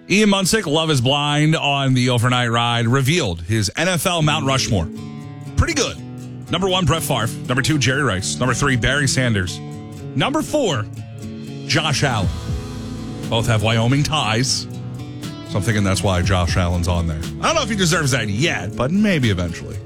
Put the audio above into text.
Ian Munsick, Love is Blind on the overnight ride, revealed his NFL Mount Rushmore. Pretty good. Number 1, Brett Favre. Number 2, Jerry Rice. Number 3, Barry Sanders. Number 4, Josh Allen. Both have Wyoming ties. So I'm thinking that's why Josh Allen's on there. I don't know if he deserves that yet, but maybe eventually.